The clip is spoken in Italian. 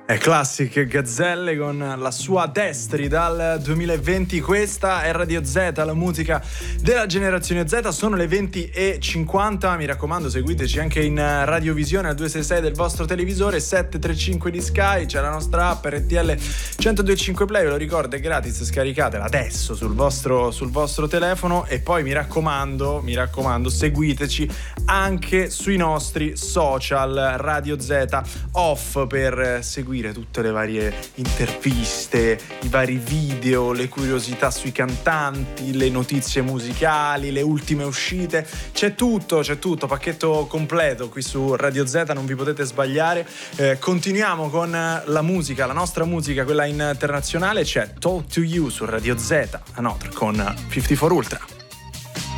Classic Gazzelle con la sua Destri dal 2020. Questa è Radio Z, la musica della generazione Z. Sono le 20:50. Mi raccomando, seguiteci anche in radiovisione al 266 del vostro televisore, 735 di Sky. C'è la nostra app RTL 102.5 Play, ve lo ricordo, è gratis, scaricatela adesso sul vostro telefono. E poi mi raccomando, seguiteci anche sui nostri social Radio Z Off per seguire tutte le varie interviste, i vari video, le curiosità sui cantanti, le notizie musicali, le ultime uscite. C'è tutto, pacchetto completo qui su Radio Z, non vi potete sbagliare. Continuiamo con la musica, la nostra musica, quella internazionale. C'è Talk to You su Radio Z, a Notre con 54 Ultra.